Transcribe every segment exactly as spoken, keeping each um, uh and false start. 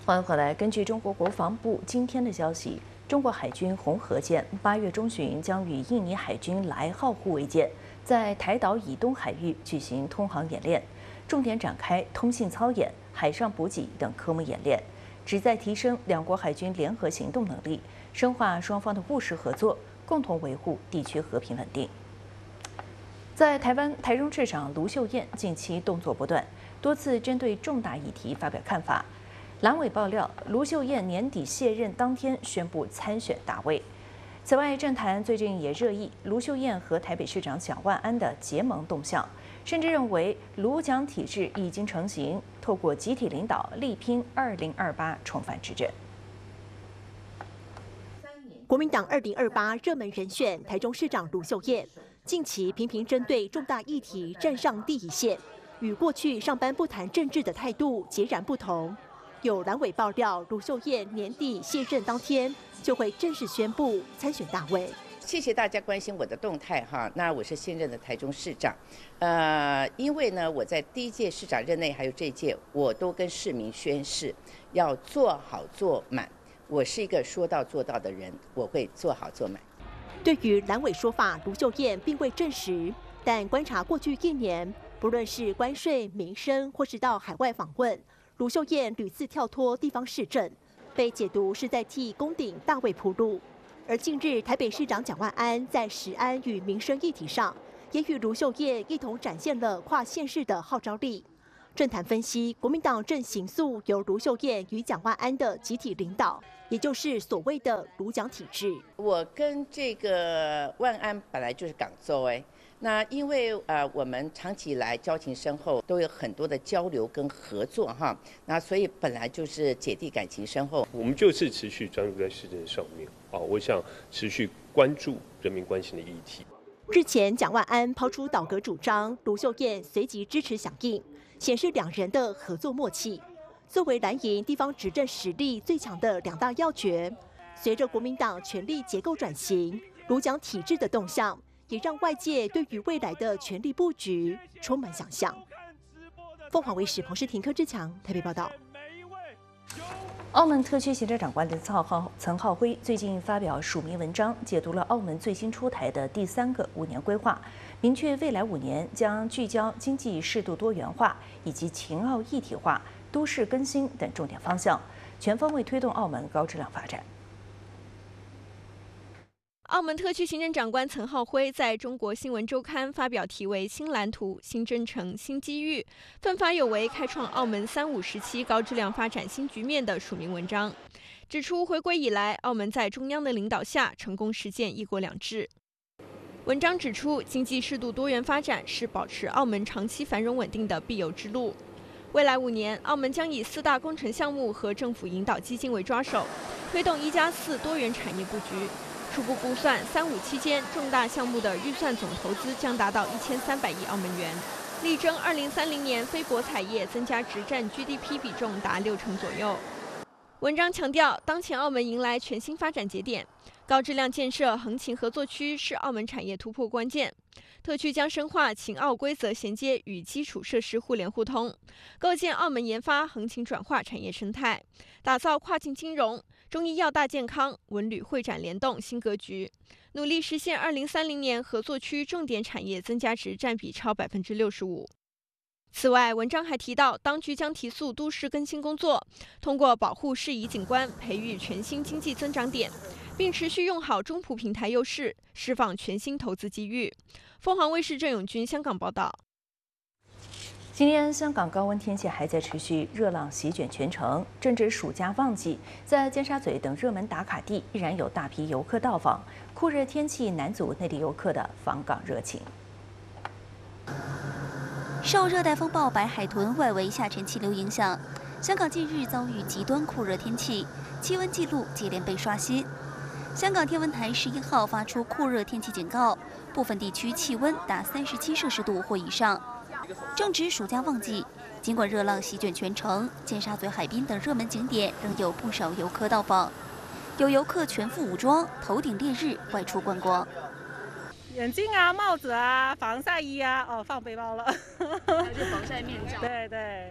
欢迎回来。根据中国国防部今天的消息，中国海军红河舰八月中旬将与印尼海军来号护卫舰在台岛以东海域举行通航演练，重点展开通信操演、海上补给等科目演练，旨在提升两国海军联合行动能力，深化双方的务实合作，共同维护地区和平稳定。在台湾，台中市长卢秀燕近期动作不断，多次针对重大议题发表看法。蓝委爆料，卢秀燕年底卸任当天宣布参选大位。此外，政坛最近也热议卢秀燕和台北市长蒋万安的结盟动向，甚至认为卢蒋体制已经成型，透过集体领导力拼二零二八重返执政。 国民党二零二八热门人选台中市长卢秀燕，近期频频针对重大议题站上第一线，与过去上班不谈政治的态度截然不同。有蓝委爆料，卢秀燕年底卸任当天就会正式宣布参选大位。 谢谢大家关心我的动态哈。那我是现任的台中市长，呃，因为呢我在第一届市长任内还有这一届，我都跟市民宣誓要做好做满。我是一个说到做到的人，我会做好做满。 对于蓝委说法，卢秀燕并未证实，但观察过去一年，不论是关税、民生，或是到海外访问，卢秀燕屡次跳脱地方市政，被解读是在替攻顶大位铺路。而近日，台北市长蒋万安在食安与民生议题上，也与卢秀燕一同展现了跨县市的号召力。政坛分析，国民党正形塑由卢秀燕与蒋万安的集体领导，也就是所谓的卢蒋体制。 我跟这个万安本来就是港州哎。那因为呃我们长期以来交情深厚，都有很多的交流跟合作哈，那所以本来就是姐弟感情深厚。 我们就是持续专注在市政上面啊，我想持续关注人民关心的议题。 日前蒋万安抛出倒阁主张，卢秀燕随即支持响应，显示两人的合作默契。作为蓝营地方执政实力最强的两大要诀，随着国民党权力结构转型，卢蒋体制的动向，也让外界对于未来的权力布局充满想象。凤凰卫视彭世廷、柯志强台北报道。 澳门特区行政长官曾浩曾浩辉最近发表署名文章，解读了澳门最新出台的第三个五年规划，明确未来五年将聚焦经济适度多元化以及秦澳一体化、都市更新等重点方向，全方位推动澳门高质量发展。 澳门特区行政长官曾浩辉在中国新闻周刊发表题为《新蓝图、新征程、新机遇，奋发有为，开创澳门三五时期高质量发展新局面》的署名文章，指出回归以来，澳门在中央的领导下成功实践一国两制。文章指出，经济适度多元发展是保持澳门长期繁荣稳定的必由之路。未来五年，澳门将以四大工程项目和政府引导基金为抓手，推动一加四多元产业布局。初步估算，三五期间重大项目的预算总投资将达到一千三百亿澳门元，力争二零三零年非博彩业增加值占 G D P 比重达六成左右。文章强调，当前澳门迎来全新发展节点，高质量建设横琴合作区是澳门产业突破关键。特区将深化秦澳规则衔接与基础设施互联互通，构建澳门研发横琴转化产业生态，打造跨境金融、中医药大健康、文旅会展联动新格局，努力实现二零三零年合作区重点产业增加值占比超百分之六十五。此外，文章还提到，当局将提速都市更新工作，通过保护适宜景观，培育全新经济增长点，并持续用好中葡平台优势，释放全新投资机遇。凤凰卫视郑永军香港报道。 今天香港高温天气还在持续，热浪席卷全城。正值暑假旺季，在尖沙咀等热门打卡地依然有大批游客到访，酷热天气难阻内地游客的访港热情。 受热带风暴白海豚外围下沉气流影响，香港近日遭遇极端酷热天气，气温纪录接连被刷新。香港天文台十一号发出酷热天气警告，部分地区气温达三十七摄氏度或以上。正值暑假旺季，尽管热浪席卷全城，尖沙咀海滨等热门景点仍有不少游客到访。有游客全副武装，头顶烈日外出观光。 眼镜啊、帽子啊、防晒衣啊，哦，放背包了。 还有就防晒面罩。 对对。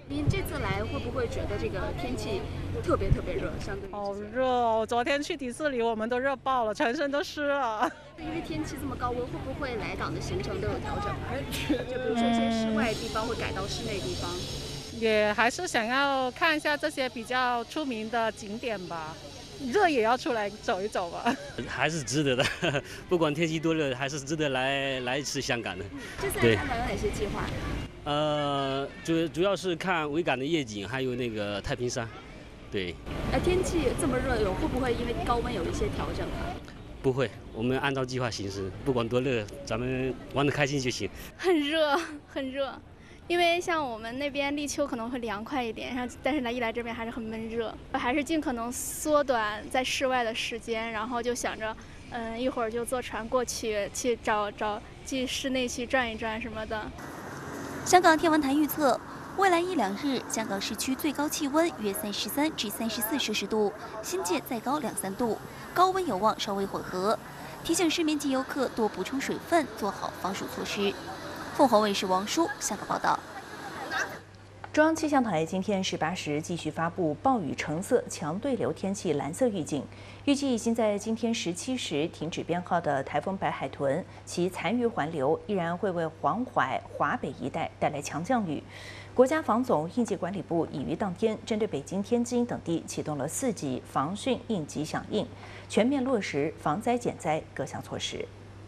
您这次来会不会觉得这个天气特别特别热？相对于好热哦！昨天去迪士尼，我们都热爆了，全身都湿了。 因为天气这么高温，会不会来港的行程都有调整？就比如说一些室外地方会改到室内地方。 也还是想要看一下这些比较出名的景点吧，热也要出来走一走吧。 还是值得的，不管天气多热，还是值得来来一次香港的。 这次来香港有哪些计划？ 呃，主主要是看维港的夜景，还有那个太平山。对。 呃，天气这么热，有会不会因为高温有一些调整啊？ 不会，我们按照计划行事，不管多热，咱们玩得开心就行。 很热，很热。因为像我们那边立秋可能会凉快一点，然后但是来一来这边还是很闷热，还是尽可能缩短在室外的时间，然后就想着，嗯，一会儿就坐船过去，去找找去室内去转一转什么的。 香港天文台预测，未来一两日，香港市区最高气温约三十三至三十四摄氏度，新界再高两三度，高温有望稍微缓和，提醒市民及游客多补充水分，做好防暑措施。凤凰卫视王舒香港报道。 中央气象台今天十八时继续发布暴雨橙色强对流天气蓝色预警，预计已经在今天十七时停止编号的台风白海豚，其残余环流依然会为黄淮、华北一带带来强降雨。国家防总应急管理部已于当天针对北京、天津等地启动了四级防汛应急响应，全面落实防灾减灾各项措施。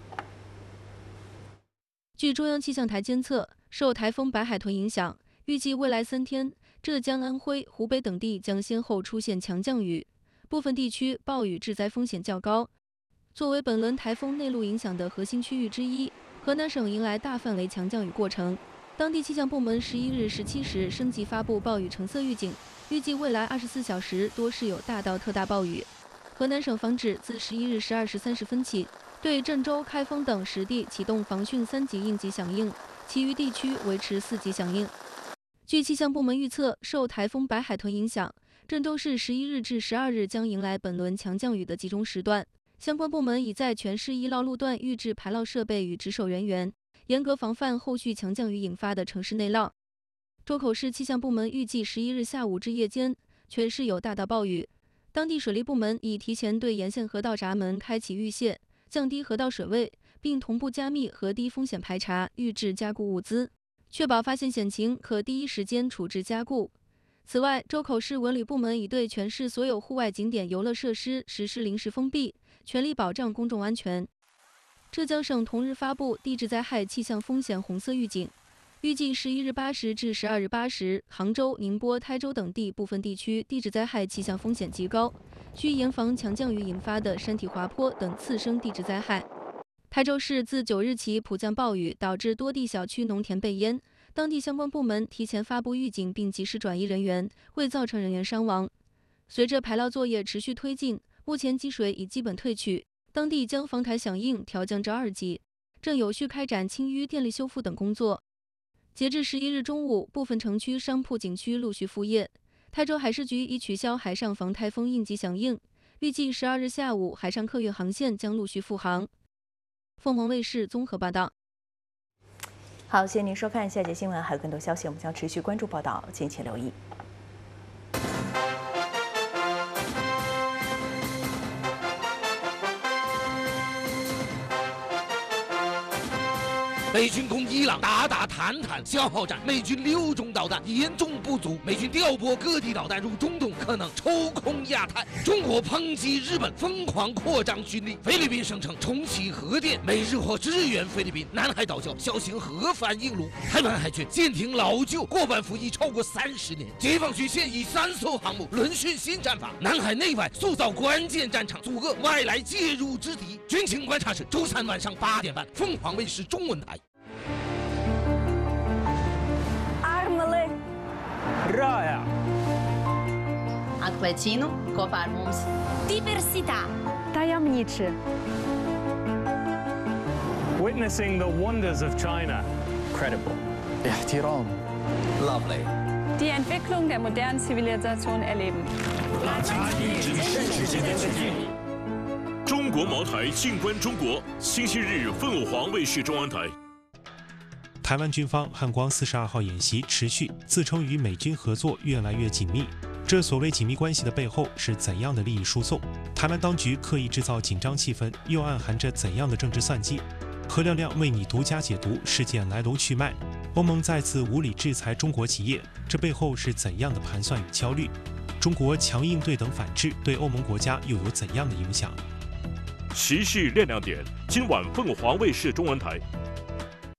据中央气象台监测，受台风白海豚影响，预计未来三天，浙江、安徽、湖北等地将先后出现强降雨，部分地区暴雨致灾风险较高。作为本轮台风内陆影响的核心区域之一，河南省迎来大范围强降雨过程。当地气象部门十一日十七时升级发布暴雨橙色预警，预计未来二十四小时多是有大到特大暴雨。河南省防指自十一日十二时三十分起，对郑州、开封等十地启动防汛三级应急响应，其余地区维持四级响应。据气象部门预测，受台风白海豚影响，郑州市十一日至十二日将迎来本轮强降雨的集中时段。相关部门已在全市一涝路段预置排涝设备与值守人员，严格防范后续强降雨引发的城市内涝。周口市气象部门预计十一日下午至夜间，全市有大到暴雨。当地水利部门已提前对沿线河道闸门开启预泄，降低河道水位，并同步加密河堤风险排查，预置加固物资，确保发现险情可第一时间处置加固。此外，周口市文旅部门已对全市所有户外景点游乐设施实施临时封闭，全力保障公众安全。浙江省同日发布地质灾害气象风险红色预警，预计十一日八时至十二日八时，杭州、宁波、台州等地部分地区地质灾害气象风险极高，需严防强降雨引发的山体滑坡等次生地质灾害。台州市自九日起普降暴雨，导致多地小区农田被淹，当地相关部门提前发布预警并及时转移人员，未造成人员伤亡。随着排涝作业持续推进，目前积水已基本退去，当地将防台响应调降至二级，正有序开展清淤、电力修复等工作。截至十一日中午，部分城区、商铺、景区陆续复业。台州海事局已取消海上防台风应急响应，预计十二日下午海上客运航线将陆续复航。凤凰卫视综合报道。 好，谢谢您收看下节新闻，还有更多消息，我们将持续关注报道，敬请留意。 美军攻伊朗，打打谈谈消耗战。美军六种导弹严重不足，美军调拨各地导弹入中东，可能抽空亚太。中国抨击日本疯狂扩张军力，菲律宾声称重启核电，美日或支援菲律宾。南海岛礁小型核反应炉，台湾海军舰艇老旧，过半服役超过三十年。解放军现役三艘航母轮训新战法，南海内外塑造关键战场，阻遏外来介入之敌。军情观察室周三晚上八点半，凤凰卫视中文台。 Rāja. Atklēcinu kopā ar mums. Diversitā. Tajemniczy. Witnessing the wonders of China. Credible. Ihtiram. Lovely. Die Entwicklung der modernen Zivilisation erleben. 中国茅台静观中国，星期日凤凰卫视中文台。 台湾军方汉光四十二号演习持续，自称与美军合作越来越紧密。这所谓紧密关系的背后是怎样的利益输送？台湾当局刻意制造紧张气氛，又暗含着怎样的政治算计？何亮亮为你独家解读事件来龙去脉。欧盟再次无理制裁中国企业，这背后是怎样的盘算与焦虑？中国强硬对等反制对欧盟国家又有怎样的影响？ 时事亮亮点，今晚凤凰卫视中文台